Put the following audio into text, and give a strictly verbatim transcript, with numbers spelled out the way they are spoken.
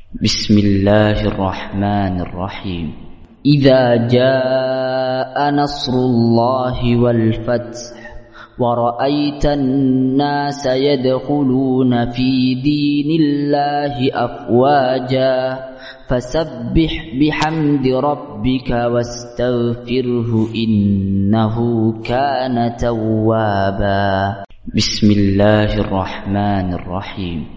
بسم الله الرحمن الرحيم. إذا جاء نصر الله والفتح ورأيت الناس يدخلون في دين الله أفواجا فسبح بحمد ربك واستغفره إنه كان توابا. بسم الله الرحمن الرحيم.